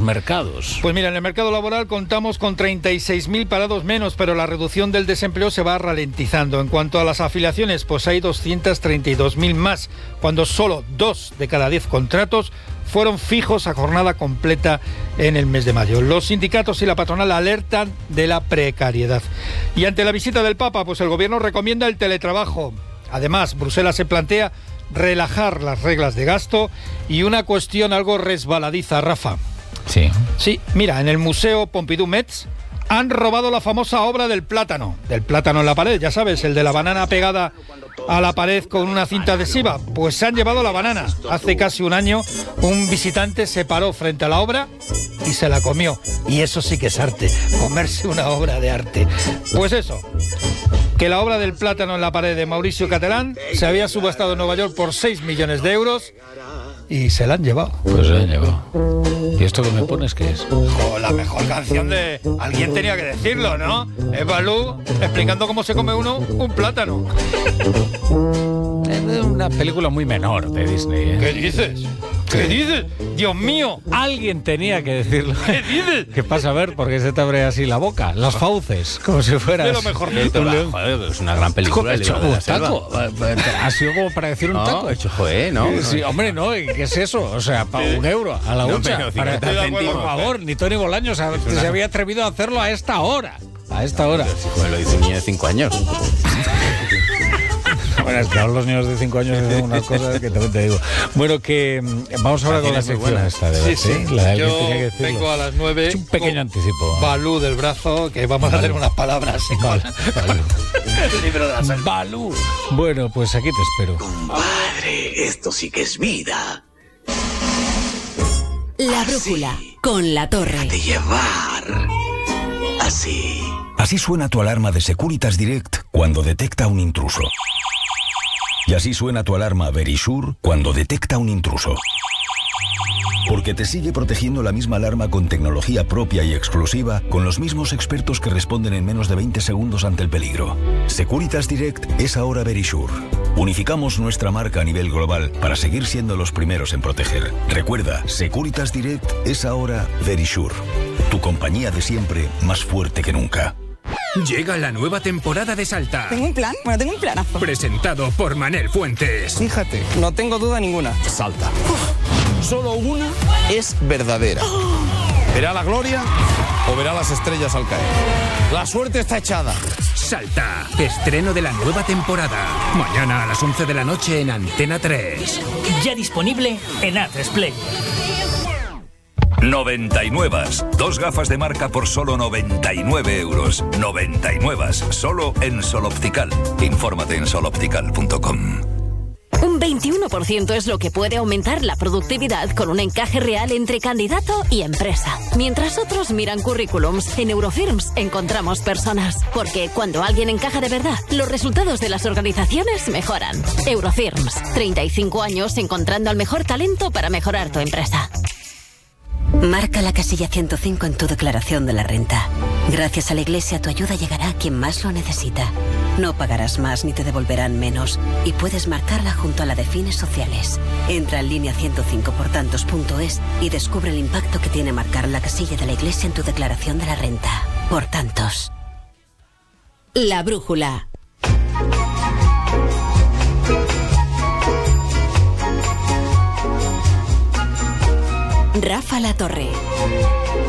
mercados? Pues mira, en el mercado laboral contamos con 36.000 parados menos, pero la reducción del desempleo se va ralentizando. En cuanto a las afiliaciones, pues hay 232.000 más, cuando solo 2 de cada 10 contratos fueron fijos a jornada completa en el mes de mayo. Los sindicatos y la patronal alertan de la precariedad. Y ante la visita del Papa, pues el gobierno recomienda el teletrabajo. Además, Bruselas se plantea relajar las reglas de gasto y una cuestión algo resbaladiza, Rafa. Sí. Sí, mira, en el Museo Pompidou-Metz han robado la famosa obra del plátano en la pared, ya sabes, el de la banana pegada a la pared con una cinta adhesiva. Pues se han llevado la banana. Hace casi un año un visitante se paró frente a la obra y se la comió. Y eso sí que es arte, comerse una obra de arte. Pues eso, que la obra del plátano en la pared de Mauricio Catalán se había subastado en Nueva York por 6 millones de euros y se la han llevado. Pues se la han llevado. ¿Y esto que me pones qué es? La mejor canción de... Alguien tenía que decirlo, ¿no? Es Balú explicando cómo se come uno un plátano. Es una película muy menor de Disney, ¿eh? ¿Qué dices? ¿Qué dices? ¡Dios mío! Alguien tenía que decirlo. ¿Qué dices? ¿Qué pasa? A ver, ¿por qué se te abre así la boca? Las fauces, como si fueras... De lo mejor. Joder, es una gran película. Hecho un taco. Ha sido como para decir un taco. Hecho, joder, ¿no? Sí, hombre, no, ¿qué es eso? O sea, para €1 a la hucha. Por favor, ni Tony Bolaños se había atrevido a hacerlo a esta hora. A esta hora. Lo dice un niño de 5 años. Bueno, es que ahora los niños de 5 años dicen unas cosas que también te digo. Bueno, que vamos ahora con la sección esta de Sí. La de Yo tenía que decirlo. vengo a las 9. Es un pequeño anticipo. Balú del brazo, que vamos a hacer unas palabras. Vale. El libro de la selva. Balú. Bueno, pues aquí te espero. Compadre, esto sí que es vida. La brújula con La Torre. De llevar. Así. Así suena tu alarma de Securitas Direct cuando detecta un intruso. Y así suena tu alarma Verisure cuando detecta un intruso. Porque te sigue protegiendo la misma alarma con tecnología propia y exclusiva, con los mismos expertos que responden en menos de 20 segundos ante el peligro. Securitas Direct es ahora Verisure. Unificamos nuestra marca a nivel global para seguir siendo los primeros en proteger. Recuerda, Securitas Direct es ahora Verisure. Tu compañía de siempre, más fuerte que nunca. Llega la nueva temporada de Salta. Tengo un plan, tengo un planazo. Presentado por Manel Fuentes. Fíjate, no tengo duda ninguna. Salta. Solo una es verdadera. ¿Verá la gloria o verá las estrellas al caer? La suerte está echada. Salta, estreno de la nueva temporada. Mañana a las 11 de la noche en Antena 3. Ya disponible en A3 99. 2 gafas de marca por solo 99 euros. 99. Solo en Sol Optical. Infórmate en soloptical.com. Un 21% es lo que puede aumentar la productividad con un encaje real entre candidato y empresa. Mientras otros miran currículums, en Eurofirms encontramos personas. Porque cuando alguien encaja de verdad, los resultados de las organizaciones mejoran. Eurofirms, 35 años encontrando al mejor talento para mejorar tu empresa. Marca la casilla 105 en tu declaración de la renta. Gracias a la Iglesia, tu ayuda llegará a quien más lo necesita. No pagarás más ni te devolverán menos. Y puedes marcarla junto a la de fines sociales. Entra en línea 105portantos.es y descubre el impacto que tiene marcar la casilla de la Iglesia en tu declaración de la renta. Por tantos. La brújula. Rafa La Torre.